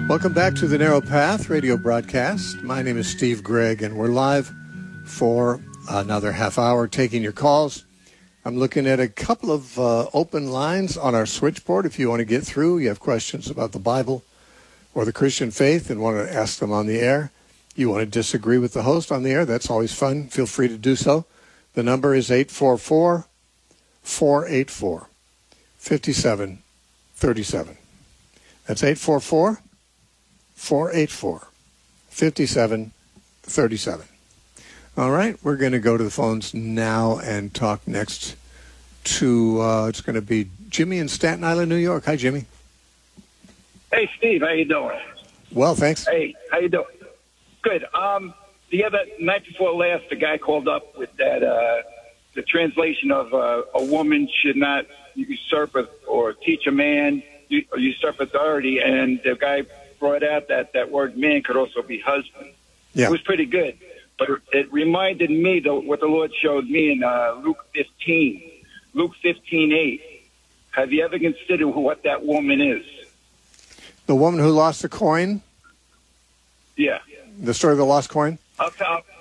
Welcome back to the Narrow Path radio broadcast. My name is Steve Gregg, and we're live for another half hour taking your calls. I'm looking at a couple of open lines on our switchboard. If you want to get through, you have questions about the Bible or the Christian faith and want to ask them on the air. You want to disagree with the host on the air, that's always fun. Feel free to do so. The number is 844-484-5737. That's 844-484-5737. All right, we're going to go to the phones now and talk next to, it's going to be Jimmy in Staten Island, New York. Hi, Jimmy. Hey, Steve, how you doing? Well, thanks. Hey, how you doing? Good. The other night before last, the guy called up with that, the translation of a woman should not usurp or teach a man or usurp authority, and the guy brought out that word man could also be husband. Yeah. It was pretty good, but it reminded me what the Lord showed me in Luke 15:8. Have you ever considered what that woman is? The woman who lost the coin? Yeah. The story of the lost coin? I'll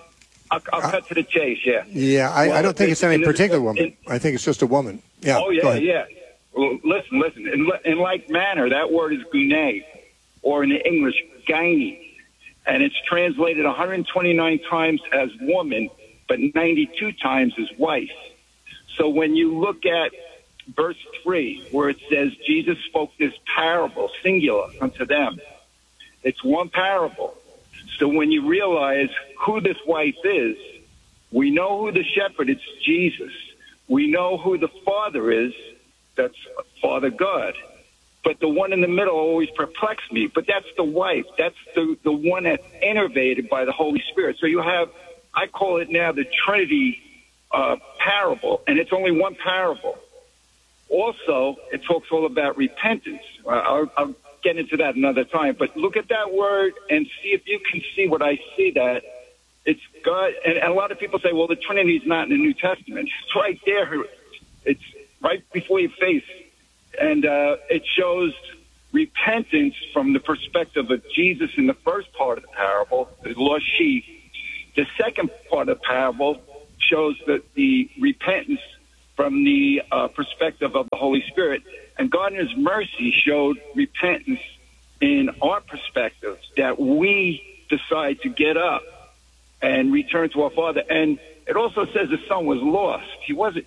cut to the chase, yeah. Yeah, I don't think it's any particular woman. I think it's just a woman. Yeah. Oh, yeah, yeah. Well, listen. In like manner, that word is gune, or in the English, gyne. And it's translated 129 times as woman, but 92 times as wife. So when you look at verse 3, where it says Jesus spoke this parable, singular, unto them, it's one parable. So when you realize who this wife is, we know who the shepherd is, Jesus. We know who the father is, that's Father God. But the one in the middle always perplexed me. But that's the wife. That's the one that's innervated by the Holy Spirit. So you have, I call it now the Trinity parable, and it's only one parable. Also, it talks all about repentance. I'll get into that another time. But look at that word and see if you can see what I see, that it's God. And a lot of people say, well, the Trinity is not in the New Testament. It's right there. It's right before your face. And it shows repentance from the perspective of Jesus in the first part of the parable, the lost sheep. The second part of the parable shows that the repentance from the perspective of the Holy Spirit. And God in His mercy showed repentance in our perspective, that we decide to get up and return to our Father. And it also says the Son was lost. He wasn't.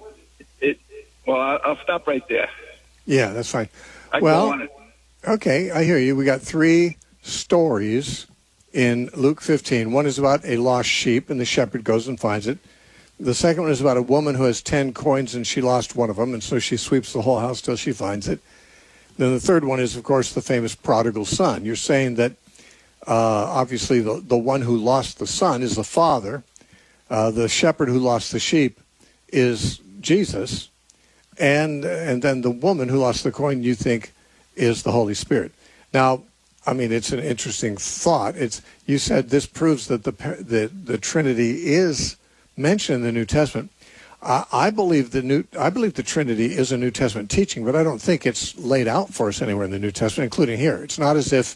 Well, I'll stop right there. Yeah, that's fine. Well, okay, I hear you. We got three stories in Luke 15. One is about a lost sheep, and the shepherd goes and finds it. The second one is about a woman who has 10 coins, and she lost one of them, and so she sweeps the whole house till she finds it. Then the third one is, of course, the famous prodigal son. You're saying that, obviously, the one who lost the son is the father. The shepherd who lost the sheep is Jesus. And then the woman who lost the coin, you think, is the Holy Spirit. Now, I mean, it's an interesting thought. You said this proves that the Trinity is mentioned in the New Testament. I believe the Trinity is a New Testament teaching, but I don't think it's laid out for us anywhere in the New Testament, including here. It's not as if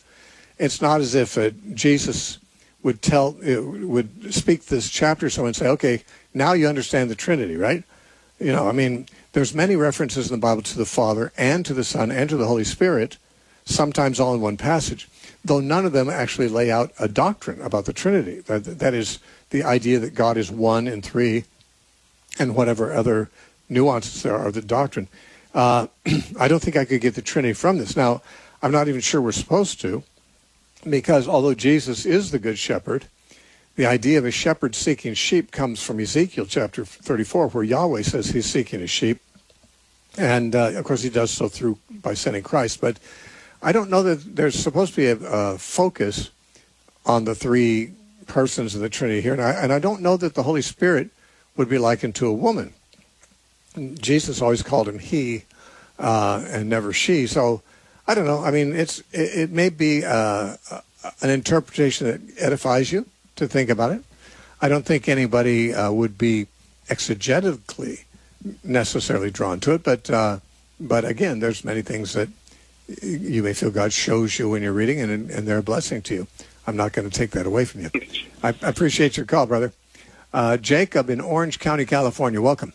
Jesus would speak this chapter to someone and say, okay, now you understand the Trinity, right? You know, I mean, there's many references in the Bible to the Father and to the Son and to the Holy Spirit, sometimes all in one passage, though none of them actually lay out a doctrine about the Trinity. That is the idea that God is one and three, and whatever other nuances there are of the doctrine. I don't think I could get the Trinity from this. Now, I'm not even sure we're supposed to, because although Jesus is the Good Shepherd, the idea of a shepherd seeking sheep comes from Ezekiel chapter 34, where Yahweh says he's seeking his sheep. And, of course, he does so by sending Christ. But I don't know that there's supposed to be a focus on the three persons of the Trinity here. And I don't know that the Holy Spirit would be likened to a woman. Jesus always called him he and never she. So I don't know. I mean, it may be an interpretation that edifies you to think about it. I don't think anybody would be exegetically necessarily drawn to it, but again, there's many things that you may feel God shows you when you're reading, and they're a blessing to you. I'm not going to take that away from you. I appreciate your call, brother. Jacob in Orange County, California. Welcome.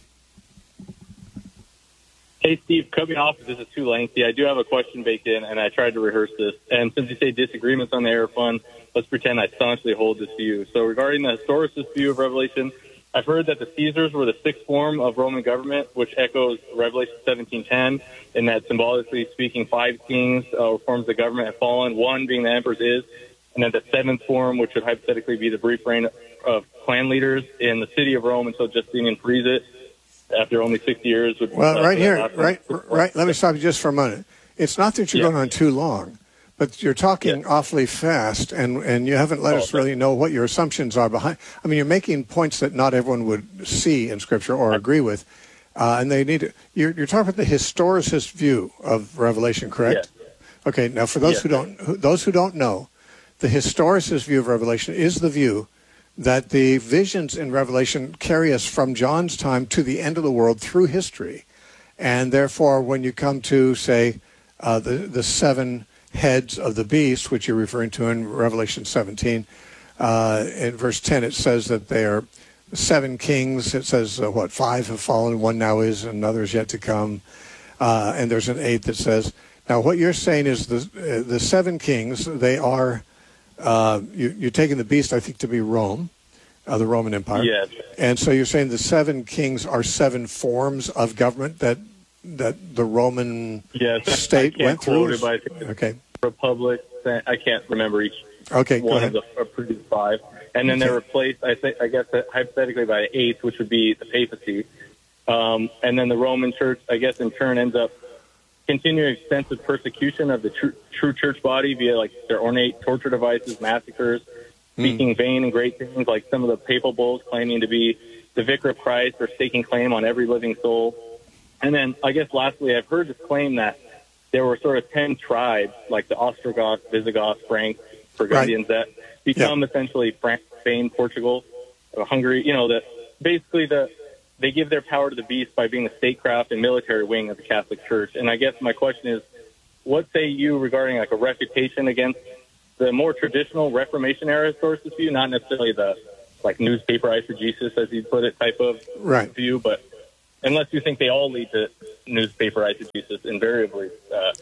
Hey, Steve, cut me off if this is too lengthy. I do have a question baked in, and I tried to rehearse this. And since you say disagreements on the air are fun, let's pretend I staunchly hold this view. So regarding the historicist view of Revelation, I've heard that the Caesars were the sixth form of Roman government, which echoes Revelation 17:10, in that symbolically speaking, 5 kings or forms of government have fallen, one being the emperor's is, and then the 7th form, which would hypothetically be the brief reign of clan leaders in the city of Rome until Justinian frees it after only 60 years. Well, right here, right. Let me stop you just for a minute. It's not that you're going on too long, but you're talking awfully fast, and you haven't let us really know what your assumptions are behind. I mean, you're making points that not everyone would see in Scripture or agree with, and they need to. You're talking about the historicist view of Revelation, correct? Yeah. Okay. Now, for those who don't know, the historicist view of Revelation is the view that the visions in Revelation carry us from John's time to the end of the world through history. And therefore, when you come to, say, the 7 heads of the beast, which you're referring to in Revelation 17, in verse 10, it says that they are 7 kings. It says, 5 have fallen, 1 now is, and another is yet to come. And there's an 8 that says, now what you're saying is the 7 kings, they are... you're taking the beast, I think, to be Rome, the Roman Empire. Yes. And so you're saying the 7 kings are 7 forms of government that the Roman state went through? Okay. Republic, I can't remember each one of the previous 5. And then they're replaced, I guess, hypothetically by the 8th, which would be the papacy. And then the Roman church, I guess, in turn ends up continuing extensive persecution of the true church body via like their ornate torture devices, massacres, speaking vain and great things like some of the papal bulls claiming to be the vicar of Christ or staking claim on every living soul. And then I guess lastly, I've heard this claim that there were sort of 10 tribes like the Ostrogoths, Visigoths, Franks, Burgundians that become essentially France, Spain, Portugal, Hungary, that basically they give their power to the beast by being the statecraft and military wing of the Catholic Church. And I guess my question is, what say you regarding like a refutation against the more traditional Reformation era historicist view, not necessarily the like newspaper eisegesis, as you put it, type of view, but unless you think they all lead to newspaper eisegesis invariably.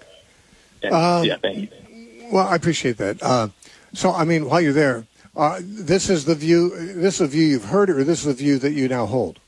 Thank you. Well, I appreciate that. So, I mean, while you're there, this is the view you've heard, or this is the view that you now hold?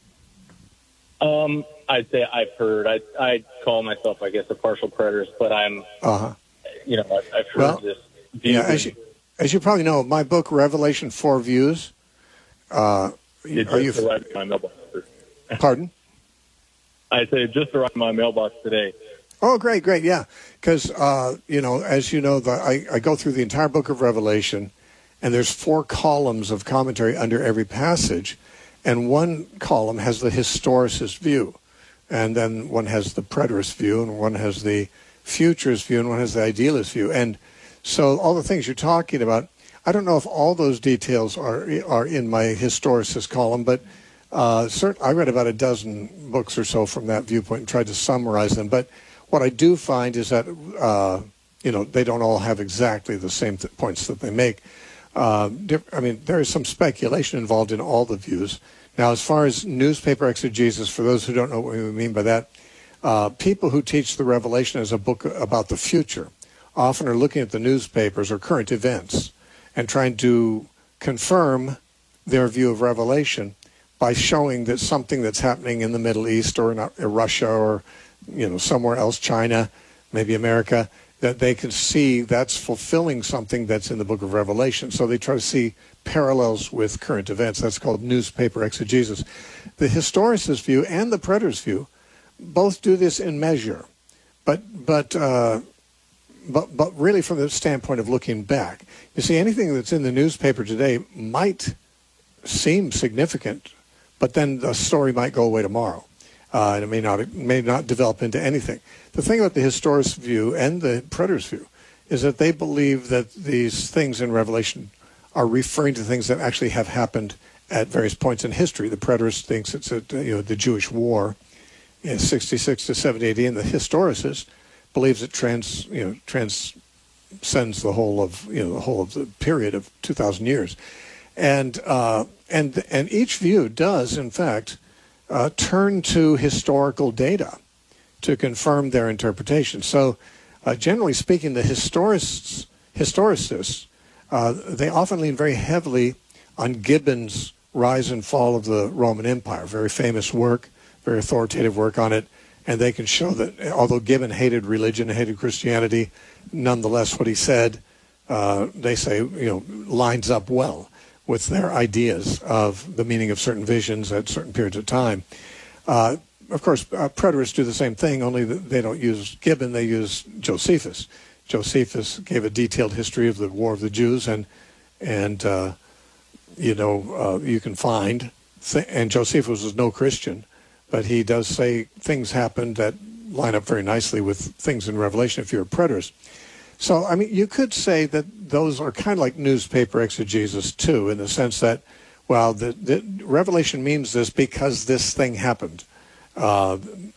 I'd say I've heard. I call myself, I guess, a partial preterist, but I'm, I've heard this view. Yeah, as you probably know, my book, Revelation 4 Views, arrived in my mailbox. Pardon? I said it just arrived in my mailbox today. Oh, great, yeah. Because, as you know, I go through the entire book of Revelation, and there's 4 columns of commentary under every passage. And one column has the historicist view, and then one has the preterist view, and one has the futurist view, and one has the idealist view. And so all the things you're talking about, I don't know if all those details are in my historicist column, but certainly I read about a dozen books or so from that viewpoint and tried to summarize them. But what I do find is that, they don't all have exactly the same points that they make. There is some speculation involved in all the views. Now, as far as newspaper exegesis, for those who don't know what we mean by that, people who teach the Revelation as a book about the future often are looking at the newspapers or current events and trying to confirm their view of Revelation by showing that something that's happening in the Middle East or in Russia or somewhere else, China, maybe America, that they can see that's fulfilling something that's in the book of Revelation. So they try to see parallels with current events. That's called newspaper exegesis. The historicist view and the preterist view both do this in measure, but really from the standpoint of looking back. You see, anything that's in the newspaper today might seem significant, but then the story might go away tomorrow. And it may not develop into anything. The thing about the historicist view and the preterist view is that they believe that these things in Revelation are referring to things that actually have happened at various points in history. The preterist thinks it's the Jewish War in 66 to 70 AD, and the historicist believes it transcends the whole of the period of 2,000 years, and each view does in fact turn to historical data to confirm their interpretation. So, generally speaking, the historicists they often lean very heavily on Gibbon's Rise and Fall of the Roman Empire, very famous work, very authoritative work on it, and they can show that although Gibbon hated religion, hated Christianity, nonetheless what he said, they say, lines up well with their ideas of the meaning of certain visions at certain periods of time. Of course, preterists do the same thing, only they don't use Gibbon, they use Josephus. Josephus gave a detailed history of the War of the Jews, and you can find, and Josephus was no Christian, but he does say things happened that line up very nicely with things in Revelation if you're a preterist. So, I mean, you could say that those are kind of like newspaper exegesis too, in the sense that, well, the Revelation means this because this thing happened. And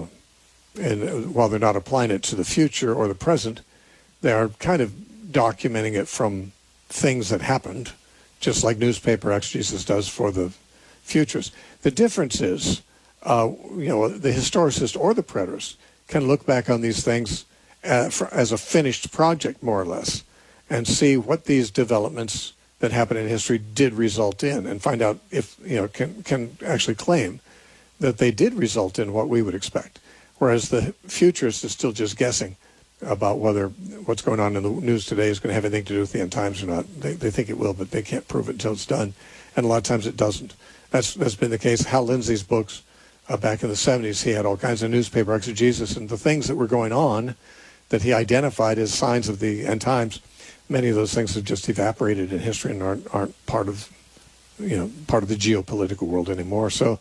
while they're not applying it to the future or the present, they are kind of documenting it from things that happened, just like newspaper exegesis does for the futures. The difference is, the historicist or the preterist can look back on these things as a finished project, more or less, and see what these developments that happen in history did result in, and find out if, can actually claim that they did result in what we would expect. Whereas the futurist is still just guessing about whether what's going on in the news today is going to have anything to do with the end times or not. They think it will, but they can't prove it until it's done. And a lot of times it doesn't. That's been the case. Hal Lindsey's books back in the 70s, he had all kinds of newspaper exegesis, and the things that were going on that he identified as signs of the end times, many of those things have just evaporated in history and aren't part of the geopolitical world anymore. So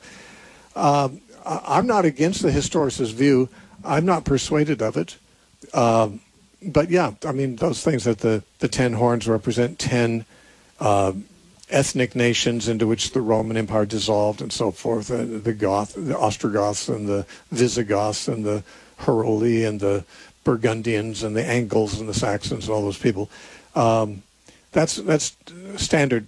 I'm not against the historicist view. I'm not persuaded of it. But yeah, I mean, those things that the 10 horns represent 10 ethnic nations into which the Roman Empire dissolved and so forth, the Ostrogoths and the Visigoths and the Heruli and the Burgundians and the Angles and the Saxons and all those people. That's standard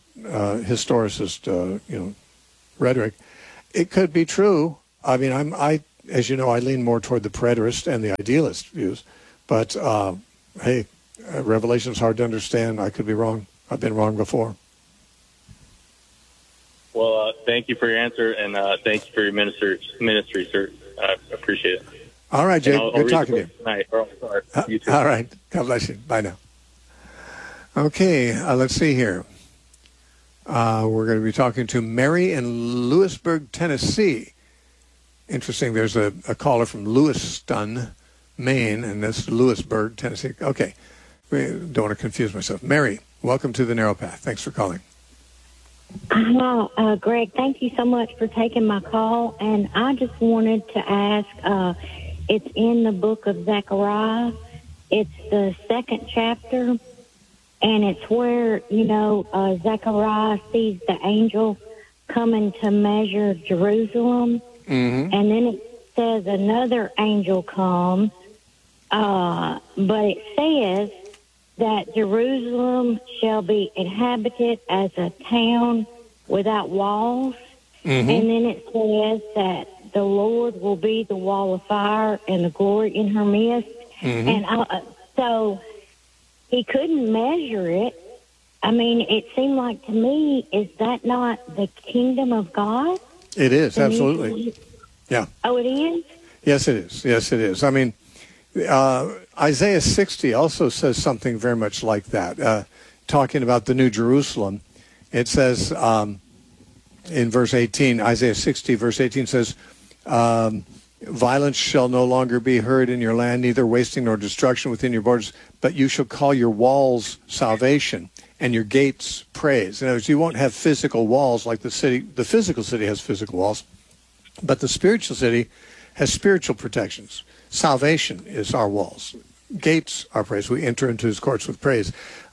historicist rhetoric. It could be true. I mean, as you know, I lean more toward the preterist and the idealist views. But hey, Revelation is hard to understand. I could be wrong. I've been wrong before. Well, thank you for your answer, and thank you for your ministry, sir. I appreciate it. All right, Jay. Good talking to you. Tonight. You too. All right. God bless you. Bye now. Okay, let's see here. We're going to be talking to Mary in Lewisburg, Tennessee. Interesting. There's a caller from Lewiston, Maine, and that's Lewisburg, Tennessee. Okay. We don't want to confuse myself. Mary, welcome to the Narrow Path. Thanks for calling. Well, Greg, thank you so much for taking my call. And I just wanted to ask, it's in the book of Zechariah. It's the 2nd chapter, and it's where, Zechariah sees the angel coming to measure Jerusalem. Mm-hmm. And then it says another angel comes, but it says that Jerusalem shall be inhabited as a town without walls. Mm-hmm. And then it says that the Lord will be the wall of fire and the glory in her midst. Mm-hmm. And so he couldn't measure it. I mean, it seemed like to me, is that not the kingdom of God? It is, absolutely. Yeah. Oh, it is? Yes, it is. Yes, it is. I mean, Isaiah 60 also says something very much like that, talking about the New Jerusalem. It says in verse 18, Isaiah 60, verse 18 says, violence shall no longer be heard in your land, neither wasting nor destruction within your borders, but you shall call your walls salvation and your gates praise. In other words, you won't have physical walls like the city. The physical city has physical walls, but the spiritual city has spiritual protections. Salvation is our walls. Gates are praise. We enter into his courts with praise.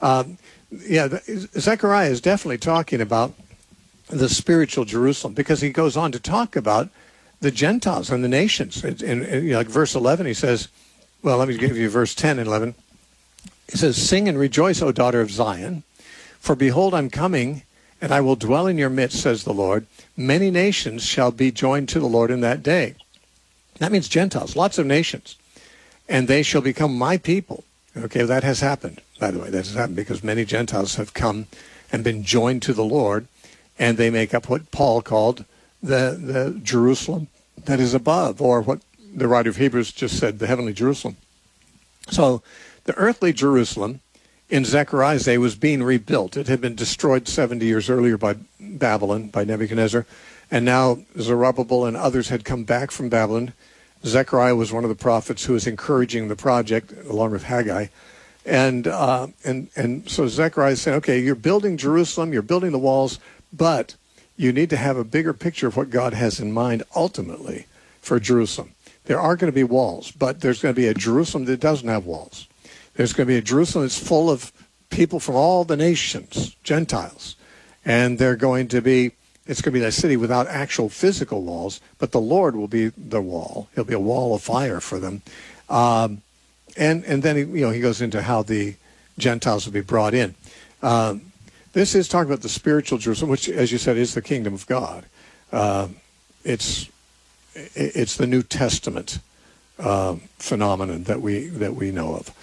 Zechariah is definitely talking about the spiritual Jerusalem, because he goes on to talk about the Gentiles and the nations. In like verse 11, he says, Well, let me give you verse 10 and 11. It says, "Sing and rejoice, O daughter of Zion, for behold, I'm coming, and I will dwell in your midst, says the Lord. Many nations shall be joined to the Lord in that day." That means Gentiles, lots of nations. "And they shall become my people." Okay, that has happened, by the way. That has happened because many Gentiles have come and been joined to the Lord, and they make up what Paul called the Jerusalem that is above, or what the writer of Hebrews just said, the heavenly Jerusalem. So the earthly Jerusalem in Zechariah's day was being rebuilt. It had been destroyed 70 years earlier by Babylon, by Nebuchadnezzar, and now Zerubbabel and others had come back from Babylon. Zechariah was one of the prophets who was encouraging the project, along with Haggai. And so Zechariah said, okay, you're building Jerusalem, you're building the walls, but you need to have a bigger picture of what God has in mind ultimately for Jerusalem. There are going to be walls, but there's going to be a Jerusalem that doesn't have walls. There's going to be a Jerusalem that's full of people from all the nations, Gentiles. And it's going to be that city without actual physical walls, but the Lord will be the wall. He'll be a wall of fire for them. And then he goes into how the Gentiles will be brought in. This is talking about the spiritual Jerusalem, which, as you said, is the kingdom of God. It's the New Testament phenomenon that we know of.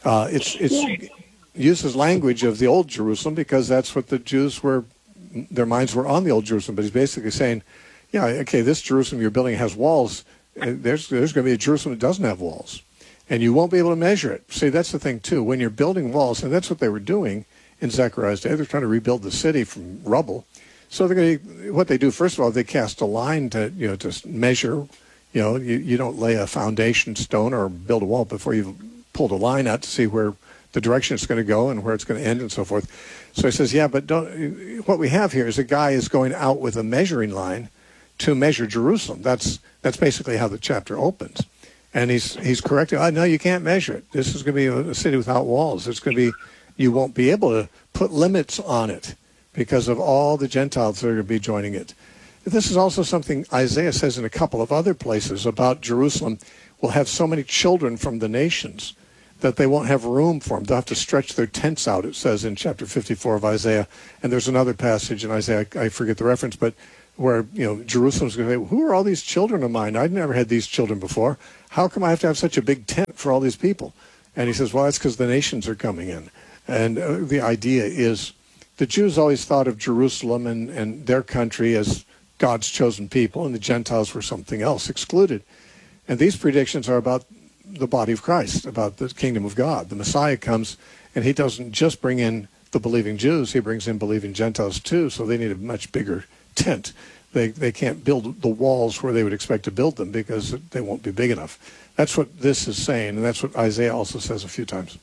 It uses language of the old Jerusalem because that's what the Jews their minds were on the old Jerusalem. But he's basically saying, this Jerusalem you're building has walls. There's going to be a Jerusalem that doesn't have walls. And you won't be able to measure it. See, that's the thing, too. When you're building walls, and that's what they were doing in Zechariah's day, they're trying to rebuild the city from rubble. So what they do, first of all, they cast a line to measure. You don't lay a foundation stone or build a wall before you've pulled a line out to see where the direction it's going to go and where it's going to end and so forth. So he says, but what we have here is a guy is going out with a measuring line to measure Jerusalem. That's basically how the chapter opens. And he's correcting, no, you can't measure it. This is going to be a city without walls. You won't be able to put limits on it because of all the Gentiles that are going to be joining it. This is also something Isaiah says in a couple of other places about Jerusalem. Will have so many children from the nations that they won't have room for them. They'll have to stretch their tents out, it says in chapter 54 of Isaiah. And there's another passage in Isaiah, I forget the reference, but where Jerusalem's going to say, who are all these children of mine? I've never had these children before. How come I have to have such a big tent for all these people? And he says, well, that's because the nations are coming in. And the idea is the Jews always thought of Jerusalem and their country as God's chosen people, and the Gentiles were something else, excluded. And these predictions are about the body of Christ, about the kingdom of God. The Messiah comes, and he doesn't just bring in the believing Jews, he brings in believing Gentiles too, so they need a much bigger tent. They can't build the walls where they would expect to build them because they won't be big enough. That's what this is saying, and that's what Isaiah also says a few times.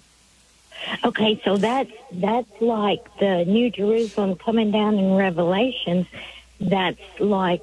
Okay, so that's like the New Jerusalem coming down in Revelations. That's like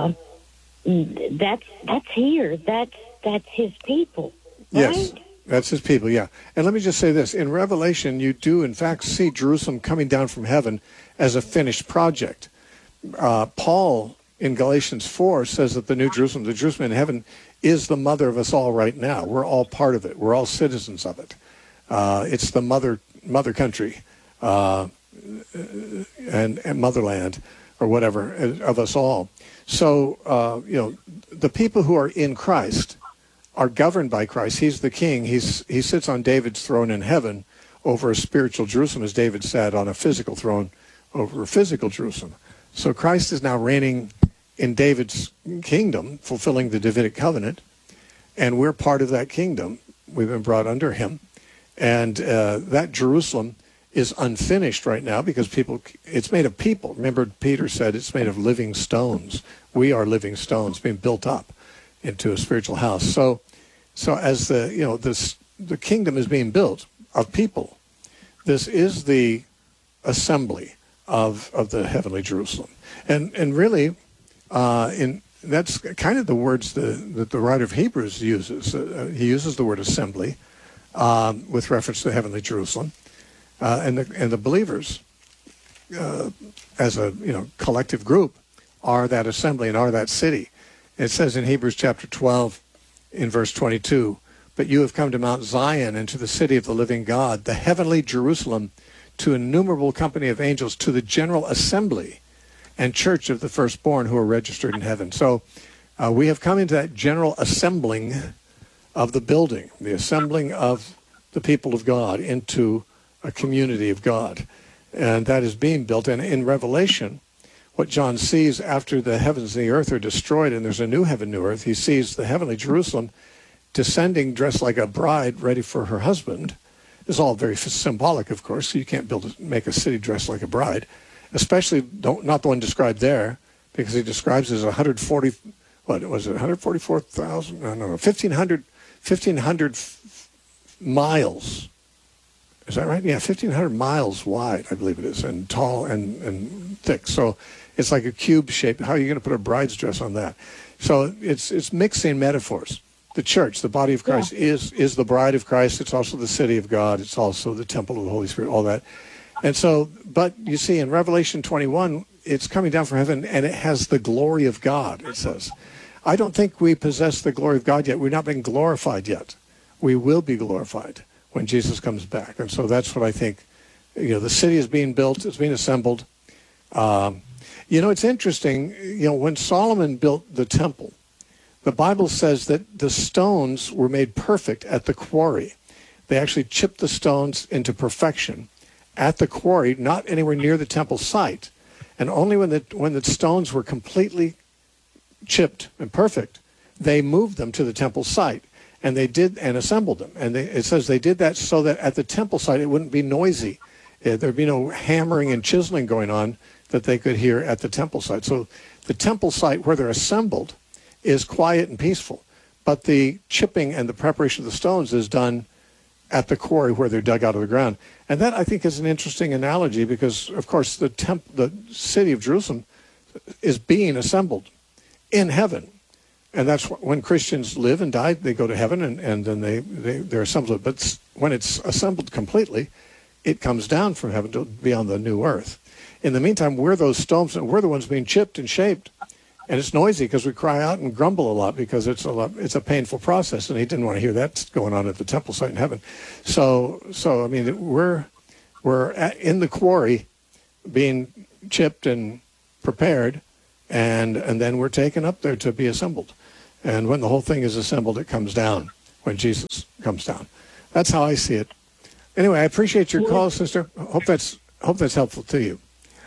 that's here. That's his people, right? Yes, that's his people, yeah. And let me just say this. In Revelation, you do, in fact, see Jerusalem coming down from heaven as a finished project. Paul, in Galatians 4, says that the New Jerusalem, the Jerusalem in heaven, is the mother of us all right now. We're all part of it. We're all citizens of it. It's the mother country and motherland or whatever of us all. So, the people who are in Christ are governed by Christ. He's the king. He sits on David's throne in heaven over a spiritual Jerusalem, as David sat on a physical throne over a physical Jerusalem. So Christ is now reigning in David's kingdom, fulfilling the Davidic covenant, and we're part of that kingdom. We've been brought under him. And that Jerusalem is unfinished right now because it's made of people. Remember, Peter said it's made of living stones. We are living stones being built up into a spiritual house. So as the kingdom is being built of people, this is the assembly of the heavenly Jerusalem. And really, that's kind of the words that the writer of Hebrews uses. He uses the word assembly with reference to heavenly Jerusalem. And the believers, as a collective group, are that assembly and are that city. It says in Hebrews chapter 12, in verse 22, But you have come to Mount Zion and to the city of the living God, the heavenly Jerusalem, to innumerable company of angels, to the general assembly and church of the firstborn who are registered in heaven. So we have come into that general assembling of the building, the assembling of the people of God into a community of God. And that is being built. And in Revelation, what John sees after the heavens and the earth are destroyed and there's a new heaven, new earth, he sees the heavenly Jerusalem descending dressed like a bride ready for her husband. It's all very symbolic, of course. You can't make a city dressed like a bride, especially not the one described there, because he describes it as 140, what was it, 144,000? No, 1,500 miles. Is that right? Yeah, 1,500 miles wide, I believe it is, and tall and thick. So it's like a cube shape. How are you going to put a bride's dress on that? So it's mixing metaphors. The church, the body of Christ, is the bride of Christ. It's also the city of God. It's also the temple of the Holy Spirit, all that. And so, but you see in Revelation 21, it's coming down from heaven, and it has the glory of God, it says. I don't think we possess the glory of God yet. We've not been glorified yet. We will be glorified when Jesus comes back. And so that's what I think. The city is being built. It's being assembled. It's interesting. When Solomon built the temple, the Bible says that the stones were made perfect at the quarry. They actually chipped the stones into perfection at the quarry, not anywhere near the temple site. And only when the stones were completely chipped and perfect, they moved them to the temple site. And they did, and assembled them. And it says they did that so that at the temple site it wouldn't be noisy. There'd be no hammering and chiseling going on that they could hear at the temple site. So the temple site where they're assembled is quiet and peaceful. But the chipping and the preparation of the stones is done at the quarry where they're dug out of the ground. And that, I think, is an interesting analogy because, of course, the city of Jerusalem is being assembled in heaven. And that's when Christians live and die, they go to heaven, and then they're assembled. But when it's assembled completely, it comes down from heaven to be on the new earth. In the meantime, we're those stones, and we're the ones being chipped and shaped. And it's noisy because we cry out and grumble a lot because it's a painful process, and he didn't want to hear that going on at the temple site in heaven. So I mean, we're in the quarry, being chipped and prepared, and then we're taken up there to be assembled. And when the whole thing is assembled, it comes down when Jesus comes down. That's how I see it. Anyway, I appreciate your call, sister. Hope that's helpful to you.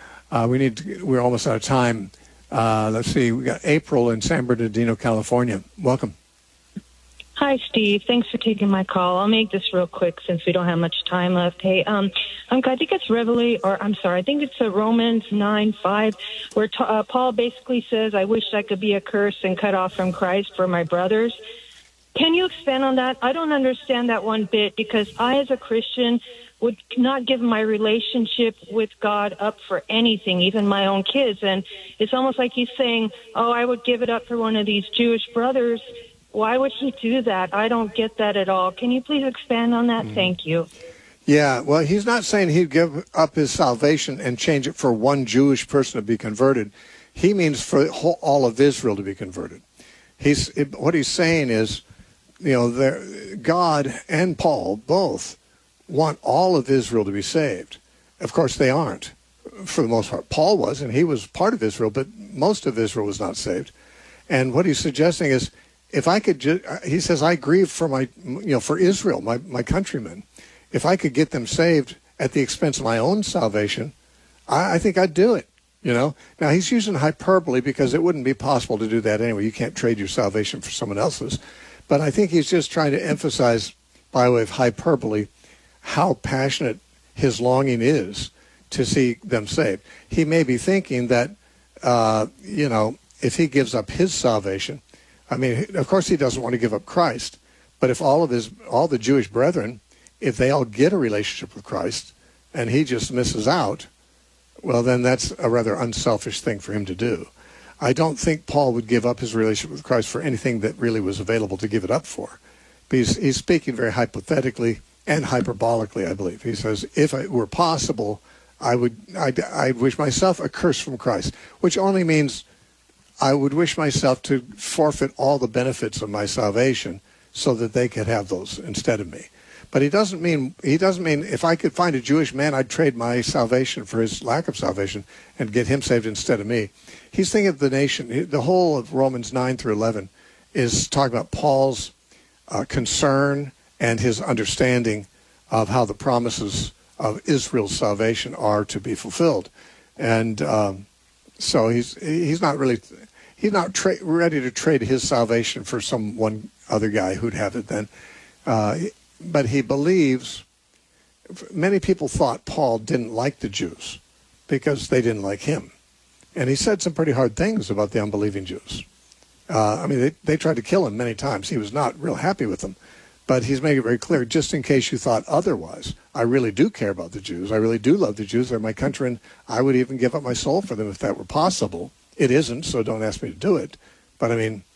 We're almost out of time. Let's see. We got April in San Bernardino, California. Welcome. Hi, Steve. Thanks for taking my call. I'll make this real quick since we don't have much time left. Hey, I think it's I think it's Romans 9:5, where Paul basically says, I wish I could be accursed and cut off from Christ for my brothers. Can you expand on that? I don't understand that one bit because I, as a Christian, would not give my relationship with God up for anything, even my own kids. And it's almost like he's saying, I would give it up for one of these Jewish brothers. Why would he do that? I don't get that at all. Can you please expand on that? Thank you. Yeah, well, he's not saying he'd give up his salvation and change it for one Jewish person to be converted. He means for all of Israel to be converted. What he's saying is, God and Paul both want all of Israel to be saved. Of course, they aren't, for the most part. Paul was, and he was part of Israel, but most of Israel was not saved. And what he's suggesting is, if I could, he says, I grieve for for Israel, my countrymen. If I could get them saved at the expense of my own salvation, I think I'd do it. Now he's using hyperbole because it wouldn't be possible to do that anyway. You can't trade your salvation for someone else's. But I think he's just trying to emphasize, by way of hyperbole, how passionate his longing is to see them saved. He may be thinking that, if he gives up his salvation, I mean, of course he doesn't want to give up Christ, but if all the Jewish brethren, if they all get a relationship with Christ and he just misses out, well, then that's a rather unselfish thing for him to do. I don't think Paul would give up his relationship with Christ for anything that really was available to give it up for. But he's speaking very hypothetically and hyperbolically, I believe. He says, if it were possible, I'd wish myself a curse from Christ, which only means I would wish myself to forfeit all the benefits of my salvation so that they could have those instead of me. But he doesn't mean if I could find a Jewish man, I'd trade my salvation for his lack of salvation and get him saved instead of me. He's thinking of the nation. The whole of Romans 9 through 11 is talking about Paul's concern and his understanding of how the promises of Israel's salvation are to be fulfilled. And so he's not ready to trade his salvation for one other guy who'd have it then. But he believes, many people thought Paul didn't like the Jews because they didn't like him. And he said some pretty hard things about the unbelieving Jews. They tried to kill him many times. He was not real happy with them. But he's making it very clear, just in case you thought otherwise, I really do care about the Jews. I really do love the Jews. They're my country, and I would even give up my soul for them if that were possible. It isn't, so don't ask me to do it. But,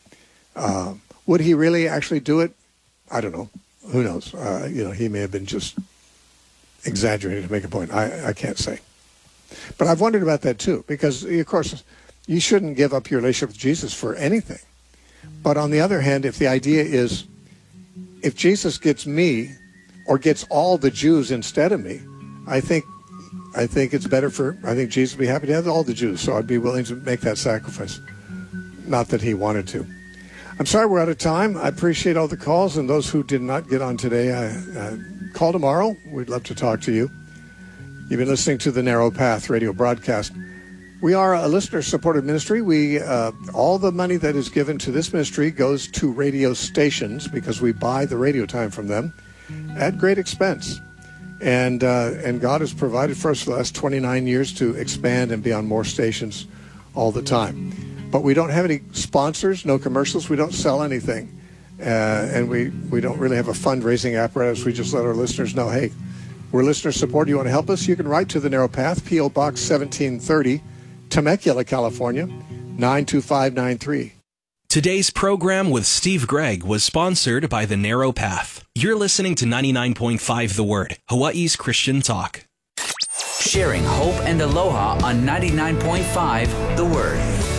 would he really actually do it? I don't know. Who knows? He may have been just exaggerating to make a point. I can't say. But I've wondered about that too, because, of course, you shouldn't give up your relationship with Jesus for anything. But on the other hand, if the idea is, if Jesus gets me or gets all the Jews instead of me, I think it's better I think Jesus would be happy to have all the Jews, so I'd be willing to make that sacrifice. Not that he wanted to. I'm sorry we're out of time. I appreciate all the calls, and those who did not get on today, call tomorrow. We'd love to talk to you. You've been listening to the Narrow Path radio broadcast. We are a listener-supported ministry. All the money that is given to this ministry goes to radio stations because we buy the radio time from them at great expense. And God has provided for us for the last 29 years to expand and be on more stations all the time. But we don't have any sponsors, no commercials. We don't sell anything. And we don't really have a fundraising apparatus. We just let our listeners know, hey, we're listener support. You want to help us? You can write to The Narrow Path, P.O. Box 1730, Temecula, California, 92593. Today's program with Steve Gregg was sponsored by The Narrow Path. You're listening to 99.5 The Word, Hawaii's Christian talk. Sharing hope and aloha on 99.5 The Word.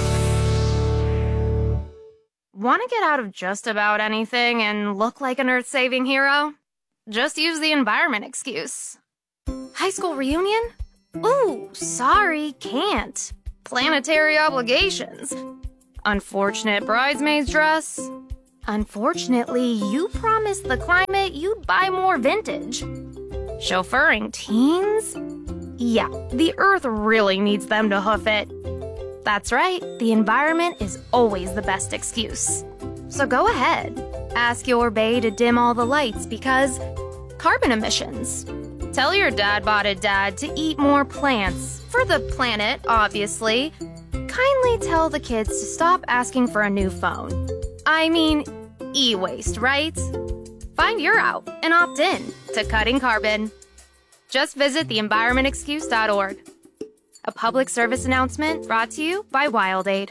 Want to get out of just about anything and look like an earth-saving hero? Just use the environment excuse. High school reunion? Ooh, sorry, can't. Planetary obligations. Unfortunate bridesmaid's dress. Unfortunately, you promised the climate you'd buy more vintage. Chauffeuring teens? Yeah, the earth really needs them to hoof it. That's right, the environment is always the best excuse. So go ahead, ask your bae to dim all the lights because carbon emissions. Tell your dad-botted dad to eat more plants, for the planet, obviously. Kindly tell the kids to stop asking for a new phone. I mean, e-waste, right? Find your out and opt in to cutting carbon. Just visit theenvironmentexcuse.org. A public service announcement brought to you by WildAid.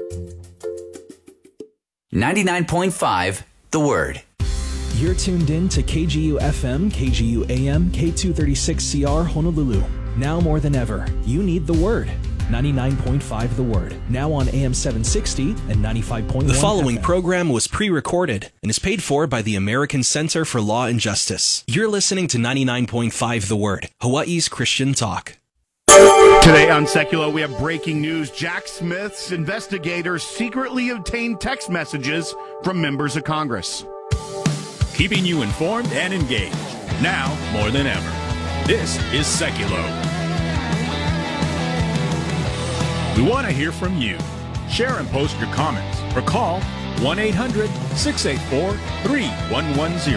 99.5 The Word. You're tuned in to KGU FM, KGU AM, K236CR Honolulu. Now more than ever, you need the Word. 99.5 The Word. Now on AM 760 and 95.1 The following FM. Program was pre-recorded and is paid for by the American Center for Law and Justice. You're listening to 99.5 The Word, Hawaii's Christian talk. Today on Secular, we have breaking news. Jack Smith's investigators secretly obtained text messages from members of Congress. Keeping you informed and engaged, now more than ever. This is Secular. We want to hear from you. Share and post your comments or call 1-800-684-3110.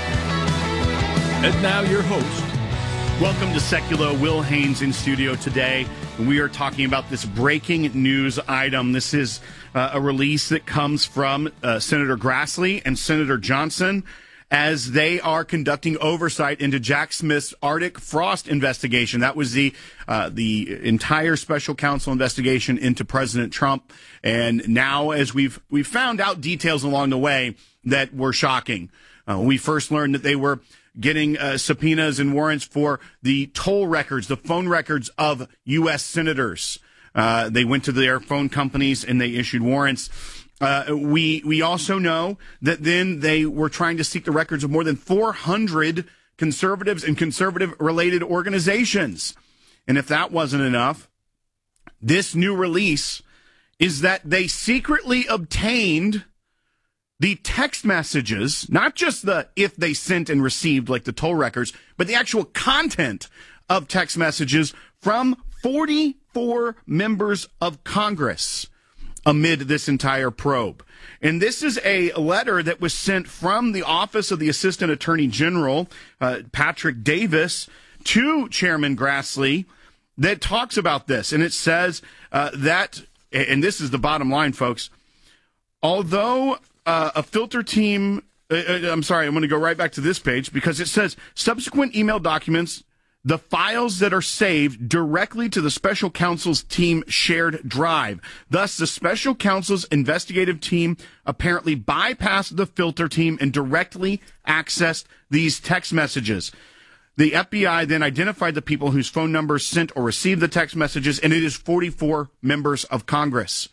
And now your host. Welcome to Secular. Will Haynes in studio today. And we are talking about this breaking news item. This is a release that comes from Senator Grassley and Senator Johnson as they are conducting oversight into Jack Smith's Arctic frost investigation. That was the entire special counsel investigation into President Trump. And now, as we've found out details along the way that were shocking. We first learned that they were getting subpoenas and warrants for the toll records, the phone records of U.S. senators. They went to their phone companies and they issued warrants. We also know that then they were trying to seek the records of more than 400 conservatives and conservative-related organizations. And if that wasn't enough, this new release is that they secretly obtained the text messages, not just the if they sent and received like the toll records, but the actual content of text messages from 44 members of Congress amid this entire probe. And this is a letter that was sent from the Office of the Assistant Attorney General, Patrick Davis, to Chairman Grassley that talks about this. And it says that, and this is the bottom line, folks, although a filter team, I'm sorry, I'm going to go right back to this page because it says subsequent email documents, the files that are saved directly to the special counsel's team shared drive. Thus, the special counsel's investigative team apparently bypassed the filter team and directly accessed these text messages. The FBI then identified the people whose phone numbers sent or received the text messages, and it is 44 members of Congress,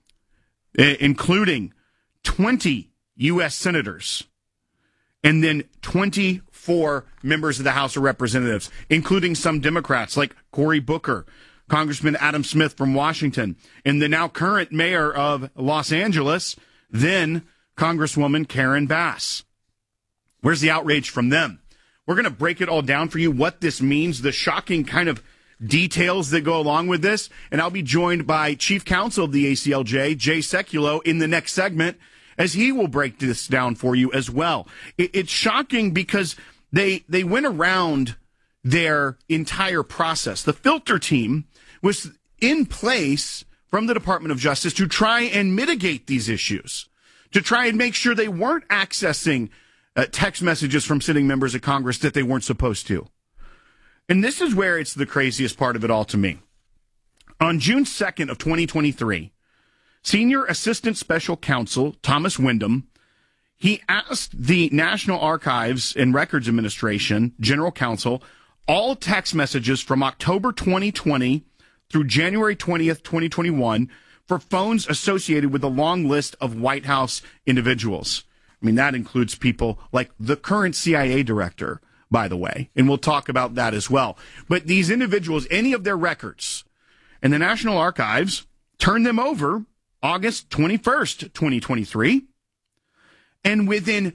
including 20 U.S. senators, and then 24 members of the House of Representatives, including some Democrats like Cory Booker, Congressman Adam Smith from Washington, and the now current mayor of Los Angeles, then Congresswoman Karen Bass. Where's the outrage from them? We're going to break it all down for you, what this means, the shocking kind of details that go along with this, and I'll be joined by Chief Counsel of the ACLJ, Jay Sekulow, in the next segment, as he will break this down for you as well. It's shocking because they went around their entire process. The filter team was in place from the Department of Justice to try and mitigate these issues, to try and make sure they weren't accessing text messages from sitting members of Congress that they weren't supposed to. And this is where it's the craziest part of it all to me. On June 2nd of 2023, Senior Assistant Special Counsel Thomas Windham, he asked the National Archives and Records Administration, General Counsel, all text messages from October 2020 through January 20th, 2021 for phones associated with a long list of White House individuals. I mean, that includes people like the current CIA director, by the way, and we'll talk about that as well. But these individuals, any of their records, and the National Archives turned them over August 21st, 2023, and within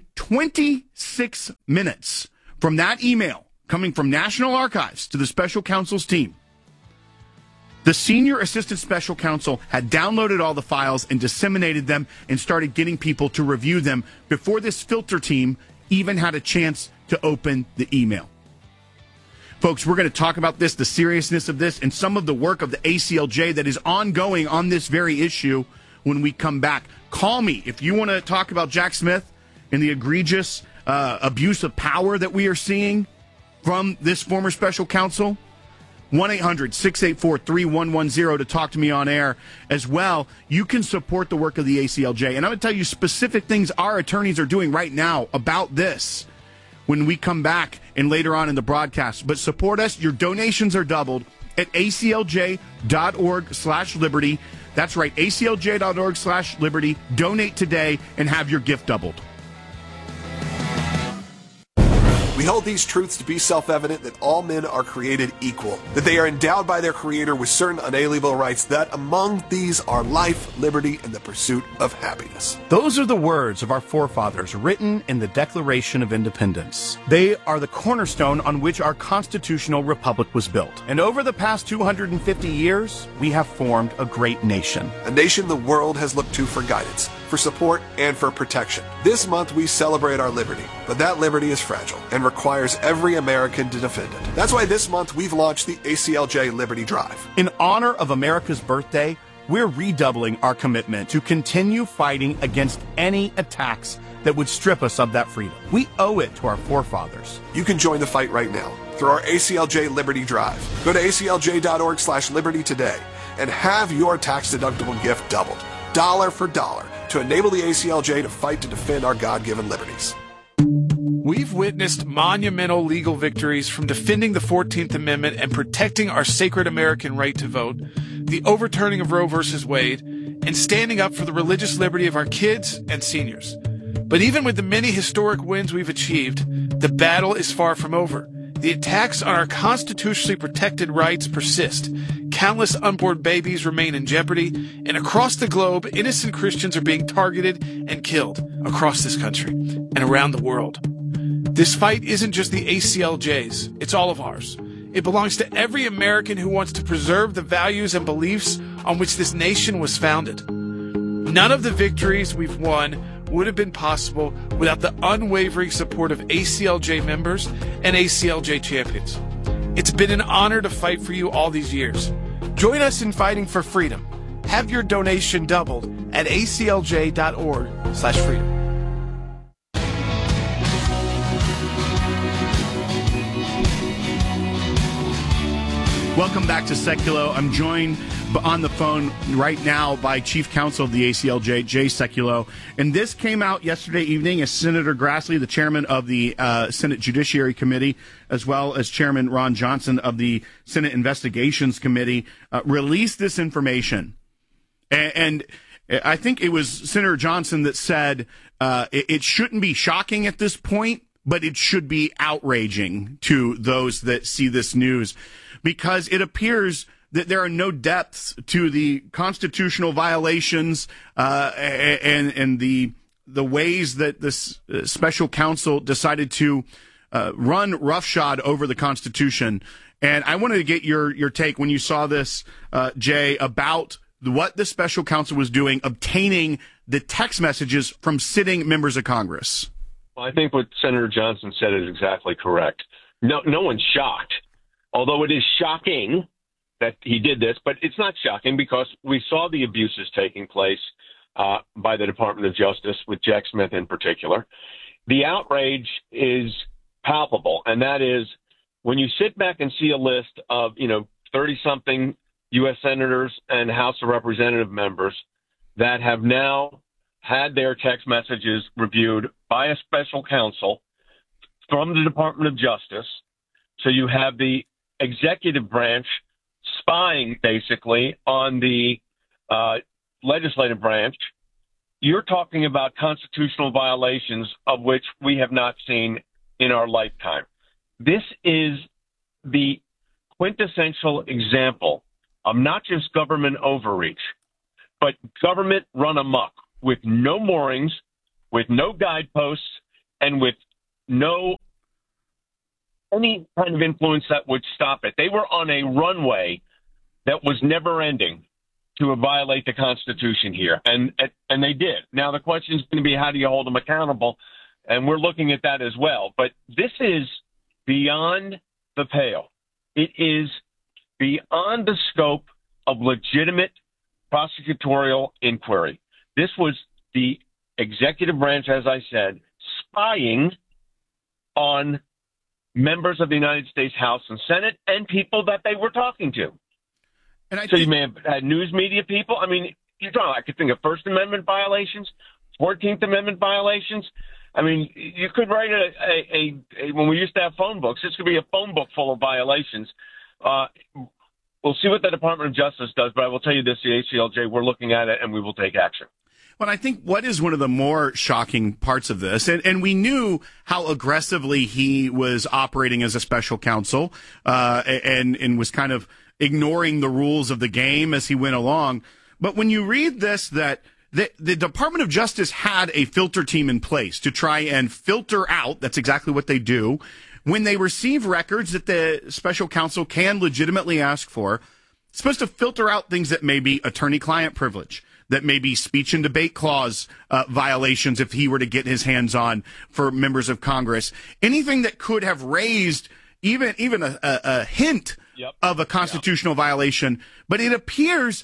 26 minutes from that email coming from National Archives to the Special Counsel's team, the Senior Assistant Special Counsel had downloaded all the files and disseminated them and started getting people to review them before this filter team even had a chance to open the email. Folks, we're going to talk about this, the seriousness of this, and some of the work of the ACLJ that is ongoing on this very issue when we come back. Call me if you want to talk about Jack Smith and the egregious abuse of power that we are seeing from this former special counsel. 1-800-684-3110 to talk to me on air as well. You can support the work of the ACLJ. And I'm going to tell you specific things our attorneys are doing right now about this when we come back and later on in the broadcast. But support us. Your donations are doubled at aclj.org/liberty. That's right, aclj.org/liberty. Donate today and have your gift doubled. We hold these truths to be self-evident that all men are created equal, that they are endowed by their Creator with certain unalienable rights, that among these are life, liberty, and the pursuit of happiness. Those are the words of our forefathers written in the Declaration of Independence. They are the cornerstone on which our constitutional republic was built. And over the past 250 years, we have formed a great nation. A nation the world has looked to for guidance, for support, and for protection. This month we celebrate our liberty, but that liberty is fragile and requires every American to defend it. That's why this month we've launched the ACLJ Liberty Drive. In honor of America's birthday, we're redoubling our commitment to continue fighting against any attacks that would strip us of that freedom. We owe it to our forefathers. You can join the fight right now through our ACLJ Liberty Drive. Go to aclj.org/liberty today and have your tax-deductible gift doubled, dollar for dollar, to enable the ACLJ to fight to defend our God-given liberties. We've witnessed monumental legal victories from defending the 14th Amendment and protecting our sacred American right to vote, the overturning of Roe v. Wade, and standing up for the religious liberty of our kids and seniors. But even with the many historic wins we've achieved, the battle is far from over. The attacks on our constitutionally protected rights persist. Countless unborn babies remain in jeopardy, and across the globe, innocent Christians are being targeted and killed across this country and around the world. This fight isn't just the ACLJ's, it's all of ours. It belongs to every American who wants to preserve the values and beliefs on which this nation was founded. None of the victories we've won would have been possible without the unwavering support of ACLJ members and ACLJ champions. It's been an honor to fight for you all these years. Join us in fighting for freedom. Have your donation doubled at aclj.org/freedom. Welcome back to Seculo. I'm joined on the phone right now by Chief Counsel of the ACLJ, Jay Sekulow. And this came out yesterday evening as Senator Grassley, the chairman of the Senate Judiciary Committee, as well as Chairman Ron Johnson of the Senate Investigations Committee, released this information. And I think it was Senator Johnson that said it shouldn't be shocking at this point, but it should be outraging to those that see this news, because it appears that there are no depths to the constitutional violations and the ways that this special counsel decided to run roughshod over the Constitution. And I wanted to get your take when you saw this, Jay, about what the special counsel was doing, obtaining the text messages from sitting members of Congress. Well, I think what Senator Johnson said is exactly correct. No one's shocked, although it is shocking that he did this, but it's not shocking because we saw the abuses taking place by the Department of Justice with Jack Smith in particular. The outrage is palpable, and that is when you sit back and see a list of, 30-something U.S. senators and House of Representative members that have now had their text messages reviewed by a special counsel from the Department of Justice. So you have the executive branch spying basically on the legislative branch. You're talking about constitutional violations of which we have not seen in our lifetime. This is the quintessential example of not just government overreach, but government run amok with no moorings, with no guideposts, and with no any kind of influence that would stop it. They were on a runway that was never ending to violate the Constitution here. And they did. Now, the question is going to be, how do you hold them accountable? And we're looking at that as well. But this is beyond the pale. It is beyond the scope of legitimate prosecutorial inquiry. This was the executive branch, as I said, spying on members of the United States House and Senate and people that they were talking to. And so you may have had news media people. I mean, I could think of First Amendment violations, 14th Amendment violations. I mean, you could write a when we used to have phone books, this could be a phone book full of violations. We'll see what the Department of Justice does, but I will tell you this, the ACLJ, we're looking at it and we will take action. Well, I think what is one of the more shocking parts of this, and we knew how aggressively he was operating as a special counsel, and was kind of ignoring the rules of the game as he went along. But when you read this, that the Department of Justice had a filter team in place to try and filter out, that's exactly what they do, when they receive records that the special counsel can legitimately ask for. It's supposed to filter out things that may be attorney-client privilege, that may be speech and debate clause violations if he were to get his hands on for members of Congress. Anything that could have raised even a hint of a constitutional violation. But it appears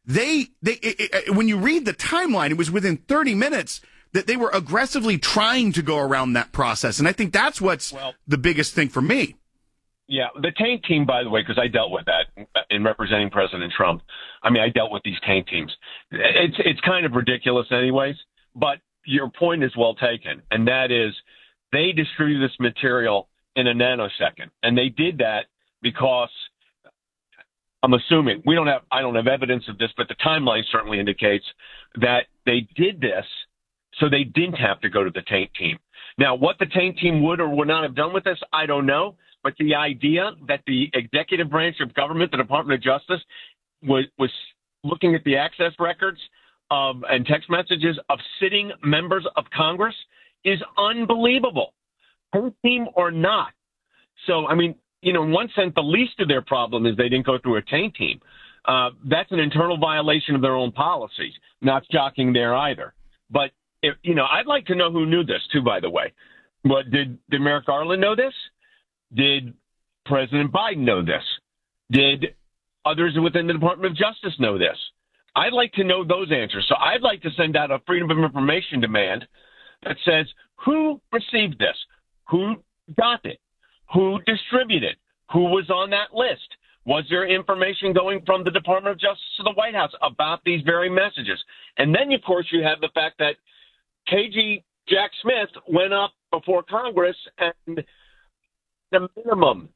when you read the timeline, it was within 30 minutes that they were aggressively trying to go around that process. And I think that's what's the biggest thing for me. Yeah, the taint team, by the way, because I dealt with that in representing President Trump. I mean, I dealt with these taint teams. It's kind of ridiculous anyways, but your point is well taken, and that is they distribute this material in a nanosecond, and they did that because I'm assuming I don't have evidence of this, but the timeline certainly indicates that they did this so they didn't have to go to the taint team. Now, what the taint team would or would not have done with this, I don't know. But the idea that the executive branch of government, the Department of Justice, was looking at the access records and text messages of sitting members of Congress is unbelievable, taint team or not. So, I mean, in one sense, the least of their problem is they didn't go through a taint team. That's an internal violation of their own policies. Not shocking there either. But, I'd like to know who knew this, too, by the way. But did Merrick Garland know this? Did President Biden know this? Did others within the Department of Justice know this? I'd like to know those answers. So I'd like to send out a Freedom of Information demand that says who received this, who got it, who distributed, who was on that list. Was there information going from the Department of Justice to the White House about these very messages? And then, of course, you have the fact that KG Jack Smith went up before Congress and the minimum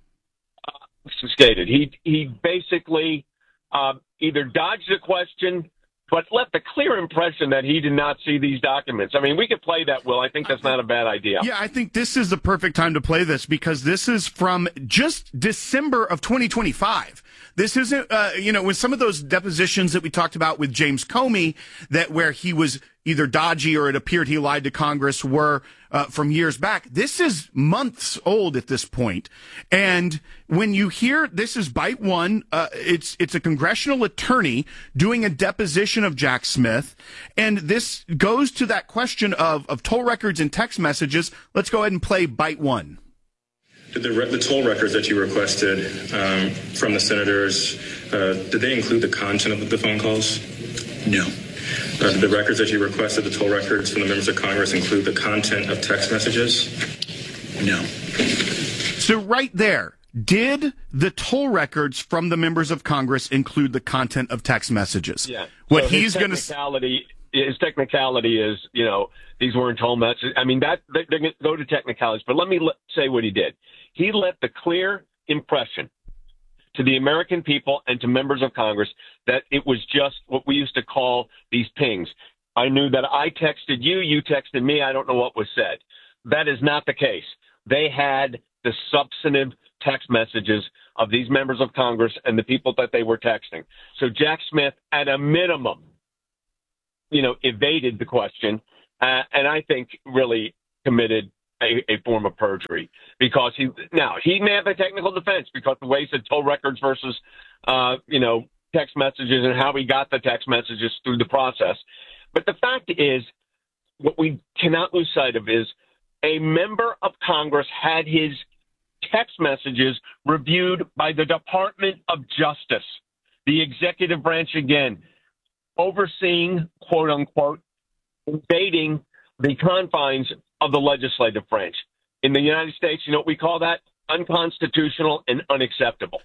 stated. He basically either dodged the question but left a clear impression that he did not see these documents. I mean, we could play that, Will. I think that's not a bad idea. Yeah, I think this is the perfect time to play this because this is from just December of 2025. This isn't, with some of those depositions that we talked about with James Comey, that where he was either dodgy or it appeared he lied to Congress were from years back. This is months old at this point. And when you hear this is bite one, it's a congressional attorney doing a deposition of Jack Smith. And this goes to that question of toll records and text messages. Let's go ahead and play bite one. Did the toll records that you requested from the senators, did they include the content of the phone calls? No. Did the records that you requested, the toll records from the members of Congress, include the content of text messages? No. So right there, did the toll records from the members of Congress include the content of text messages? Yeah. What so he's going to his technicality is, these weren't toll messages. I mean, they're going to go to technicalities, but let me say what he did. He left the clear impression to the American people and to members of Congress that it was just what we used to call these pings. I knew that I texted you, you texted me, I don't know what was said. That is not the case. They had the substantive text messages of these members of Congress and the people that they were texting. So Jack Smith, at a minimum, evaded the question, and I think really committed a form of perjury because he may have a technical defense because the way he said toll records versus, text messages and how he got the text messages through the process. But the fact is, what we cannot lose sight of is a member of Congress had his text messages reviewed by the Department of Justice, the executive branch again, overseeing, quote unquote, invading the confines of the legislative branch. In the United States, you know what we call that? Unconstitutional and unacceptable.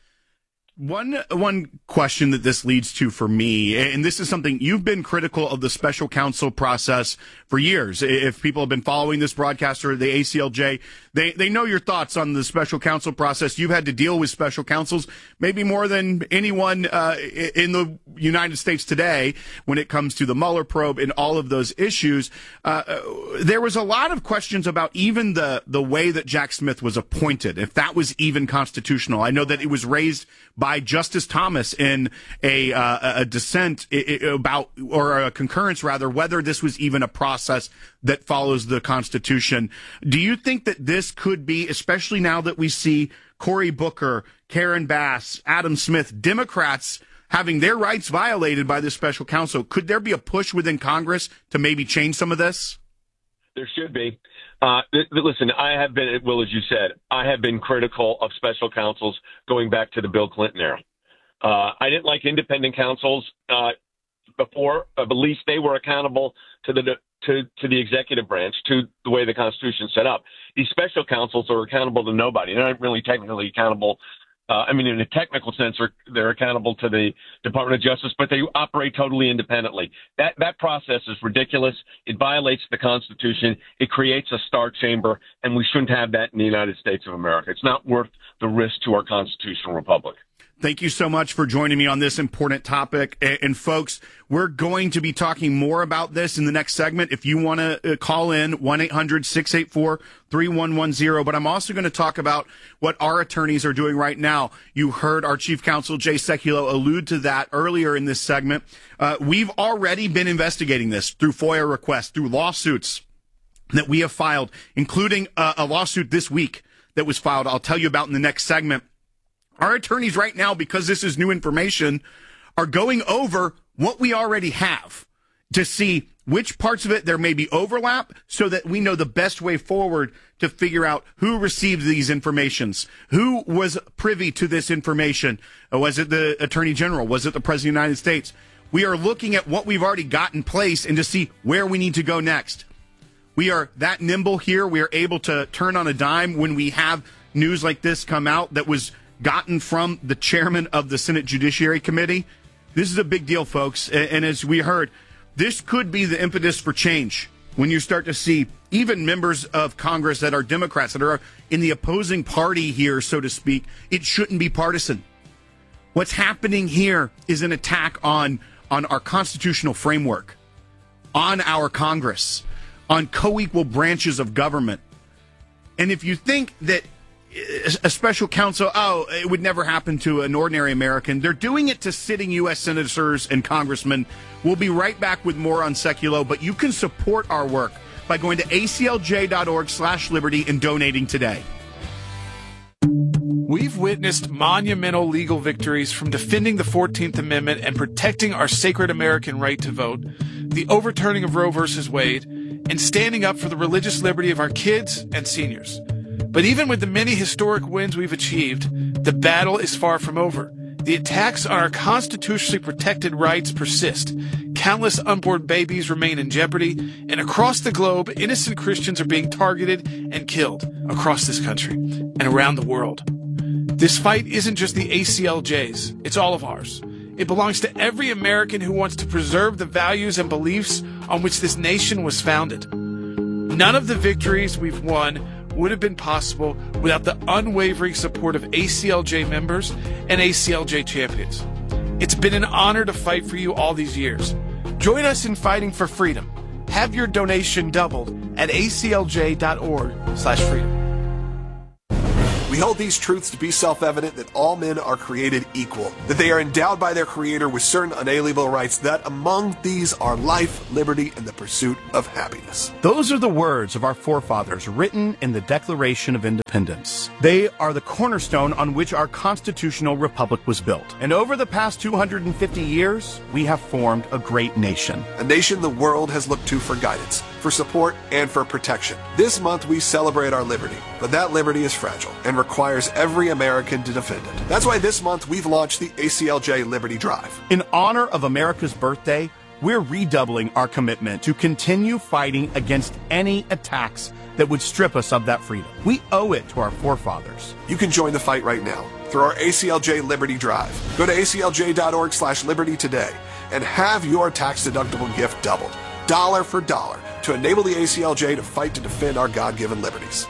One question that this leads to for me, and this is something you've been critical of the special counsel process for years. If people have been following this broadcast or the ACLJ, they know your thoughts on the special counsel process. You've had to deal with special counsels maybe more than anyone in the United States today when it comes to the Mueller probe and all of those issues. There was a lot of questions about even the way that Jack Smith was appointed, if that was even constitutional. I know that it was raised by Justice Thomas in a dissent about, or a concurrence rather, whether this was even a process that follows the Constitution. Do you think that this could be, especially now that we see Cory Booker, Karen Bass, Adam Smith, Democrats having their rights violated by this special counsel, could there be a push within Congress to maybe change some of this? There should be. Listen, I have been, Will, as you said, I have been critical of special counsels going back to the Bill Clinton era. I didn't like independent counsels before, but at least they were accountable to the executive branch, to the way the Constitution is set up. These special counsels are accountable to nobody. They're not really technically accountable. In a technical sense, they're accountable to the Department of Justice, but they operate totally independently. That process is ridiculous. It violates the Constitution. It creates a star chamber, and we shouldn't have that in the United States of America. It's not worth the risk to our constitutional republic. Thank you so much for joining me on this important topic. And folks, we're going to be talking more about this in the next segment. If you want to call in, 1-800-684-3110. But I'm also going to talk about what our attorneys are doing right now. You heard our chief counsel, Jay Sekulow, allude to that earlier in this segment. We've already been investigating this through FOIA requests, through lawsuits that we have filed, including a lawsuit this week that was filed. I'll tell you about in the next segment. Our attorneys right now, because this is new information, are going over what we already have to see which parts of it there may be overlap so that we know the best way forward to figure out who received these informations, who was privy to this information. Was it the Attorney General? Was it the President of the United States? We are looking at what we've already got in place and to see where we need to go next. We are that nimble here. We are able to turn on a dime when we have news like this come out that was gotten from the chairman of the Senate Judiciary Committee. This is a big deal, folks. And as we heard, this could be the impetus for change when you start to see even members of Congress that are Democrats, that are in the opposing party here, so to speak. It shouldn't be partisan. What's happening here is an attack on our constitutional framework, on our Congress, on co-equal branches of government. And if you think that a special counsel, it would never happen to an ordinary American, they're doing it to sitting U.S. senators and congressmen. We'll be right back with more on Sekulow, but you can support our work by going to aclj.org/liberty and donating today. We've witnessed monumental legal victories from defending the 14th Amendment and protecting our sacred American right to vote, the overturning of Roe v. Wade, and standing up for the religious liberty of our kids and seniors. But even with the many historic wins we've achieved, the battle is far from over. The attacks on our constitutionally protected rights persist. Countless unborn babies remain in jeopardy, and across the globe, innocent Christians are being targeted and killed across this country and around the world. This fight isn't just the ACLJ's, it's all of ours. It belongs to every American who wants to preserve the values and beliefs on which this nation was founded. None of the victories we've won would have been possible without the unwavering support of ACLJ members and ACLJ champions. It's been an honor to fight for you all these years. Join us in fighting for freedom. Have your donation doubled at aclj.org/freedom. We hold these truths to be self-evident that all men are created equal, that they are endowed by their Creator with certain unalienable rights, that among these are life, liberty, and the pursuit of happiness. Those are the words of our forefathers written in the Declaration of Independence. They are the cornerstone on which our constitutional republic was built. And over the past 250 years, we have formed a great nation. A nation the world has looked to for guidance, for support, and for protection. This month we celebrate our liberty, but that liberty is fragile and requires every American to defend it. That's why this month we've launched the ACLJ Liberty Drive. In honor of America's birthday, we're redoubling our commitment to continue fighting against any attacks that would strip us of that freedom. We owe it to our forefathers. You can join the fight right now through our ACLJ Liberty Drive. Go to aclj.org/liberty today and have your tax-deductible gift doubled, dollar for dollar, to enable the ACLJ to fight to defend our God-given liberties.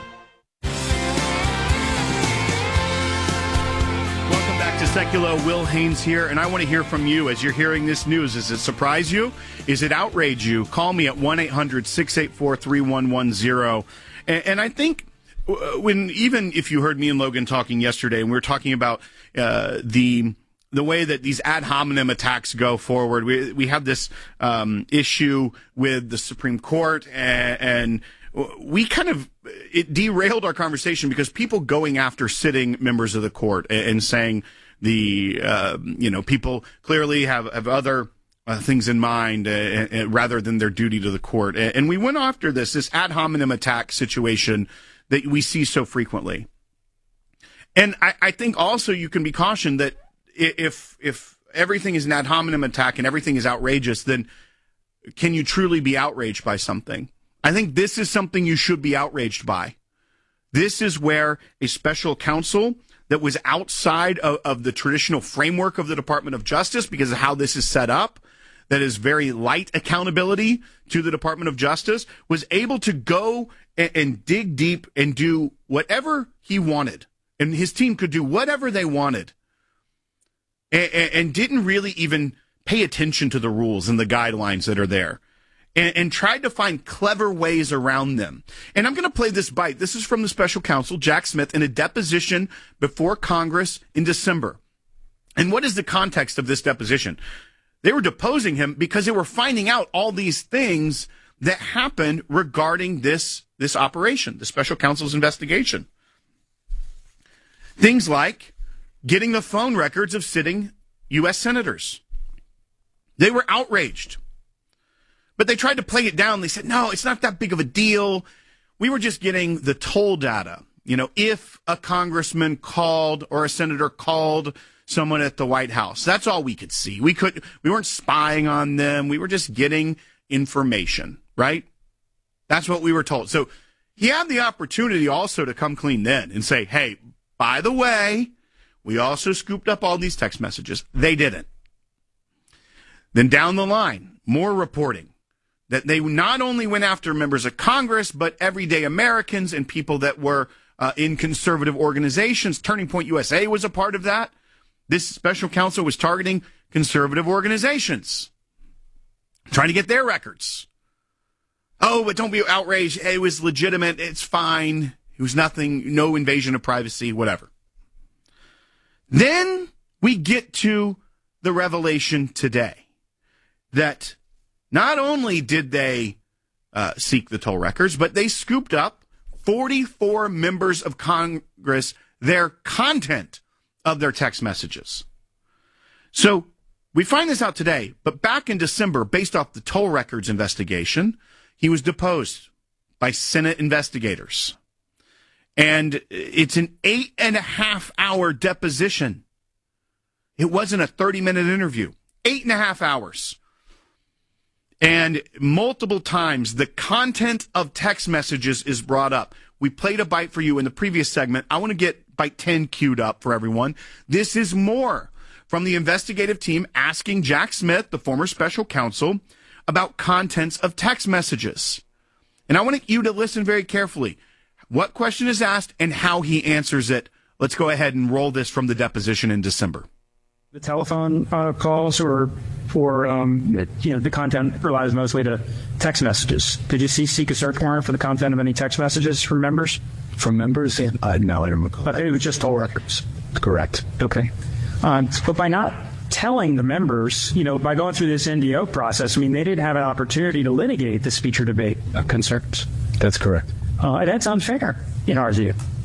Welcome back to Sekulow. Will Haynes here, and I want to hear from you as you're hearing this news. Does it surprise you? Is it outrage you? Call me at 1-800-684-3110. And I think even if you heard me and Logan talking yesterday, and we were talking about the way that these ad hominem attacks go forward, we have this issue with the Supreme Court, and we kind of, it derailed our conversation because people going after sitting members of the court and saying people clearly have other things in mind rather than their duty to the court. And we went after this ad hominem attack situation that we see so frequently. And I think also you can be cautioned that if everything is an ad hominem attack and everything is outrageous, then can you truly be outraged by something? I think this is something you should be outraged by. This is where a special counsel that was outside of the traditional framework of the Department of Justice, because of how this is set up, that is very light accountability to the Department of Justice, was able to go and dig deep and do whatever he wanted. And his team could do whatever they wanted and didn't really even pay attention to the rules and the guidelines that are there, and tried to find clever ways around them. And I'm going to play this bite. This is from the special counsel, Jack Smith, in a deposition before Congress in December. And what is the context of this deposition? They were deposing him because they were finding out all these things that happened regarding this operation, the special counsel's investigation. Things like getting the phone records of sitting U.S. senators. They were outraged. But they tried to play it down. They said, no, it's not that big of a deal. We were just getting the toll data. You know, if a congressman called or a senator called someone at the White House, that's all we could see. We weren't spying on them. We were just getting information, right? That's what we were told. So he had the opportunity also to come clean then and say, hey, by the way, we also scooped up all these text messages. They didn't. Then down the line, more reporting that they not only went after members of Congress, but everyday Americans and people that were in conservative organizations. Turning Point USA was a part of that. This special counsel was targeting conservative organizations, trying to get their records. Oh, but don't be outraged. It was legitimate. It's fine. It was nothing, no invasion of privacy, whatever. Then we get to the revelation today that not only did they seek the toll records, but they scooped up 44 members of Congress, their content of their text messages. So we find this out today, but back in December, based off the toll records investigation, he was deposed by Senate investigators. And it's an 8.5-hour deposition. It wasn't a 30-minute interview. 8.5 hours. And multiple times, the content of text messages is brought up. We played a bite for you in the previous segment. I want to get bite 10 queued up for everyone. This is more from the investigative team asking Jack Smith, the former special counsel, about contents of text messages. And I want you to listen very carefully. What question is asked and how he answers it. Let's go ahead and roll this from the deposition in December. The telephone calls or the content relies mostly to text messages. Did you seek a search warrant for the content of any text messages from members? From members? No, I don't recall. But it was just toll records. Correct. Okay. But by not telling the members, by going through this NDO process, they didn't have an opportunity to litigate the speech or debate concerns. That's correct. That's unfair in our view.